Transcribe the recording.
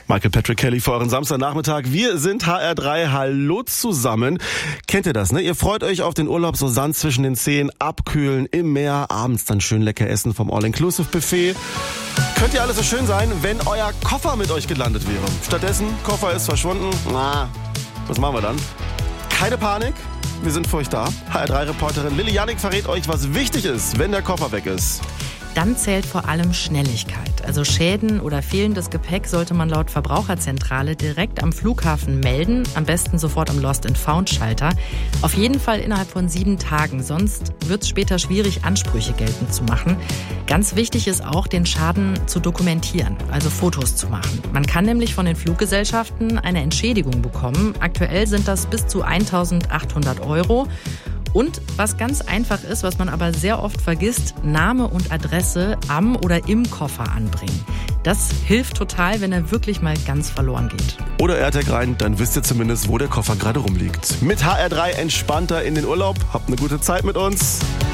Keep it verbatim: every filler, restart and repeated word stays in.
Michael Patrick Kelly für euren Samstagnachmittag. Wir sind H R drei. Hallo zusammen. Kennt ihr das, ne? Ihr freut euch auf den Urlaub, so Sand zwischen den Zehen, abkühlen im Meer, abends dann schön lecker essen vom All-Inclusive-Buffet. Könnte ja alles so schön sein, wenn euer Koffer mit euch gelandet wäre. Stattdessen, Koffer ist verschwunden. Na, was machen wir dann? Keine Panik, wir sind für euch da. H R drei Reporterin Lilly Jannik verrät euch, was wichtig ist, wenn der Koffer weg ist. Dann zählt vor allem Schnelligkeit. Also Schäden oder fehlendes Gepäck sollte man laut Verbraucherzentrale direkt am Flughafen melden. Am besten sofort am Lost-and-Found-Schalter. Auf jeden Fall innerhalb von sieben Tagen. Sonst wird es später schwierig, Ansprüche geltend zu machen. Ganz wichtig ist auch, den Schaden zu dokumentieren, also Fotos zu machen. Man kann nämlich von den Fluggesellschaften eine Entschädigung bekommen. Aktuell sind das bis zu eintausendachthundert Euro. Und was ganz einfach ist, was man aber sehr oft vergisst, Name und Adresse am oder im Koffer anbringen. Das hilft total, wenn er wirklich mal ganz verloren geht. Oder AirTag rein, dann wisst ihr zumindest, wo der Koffer gerade rumliegt. Mit H R drei entspannter in den Urlaub. Habt eine gute Zeit mit uns.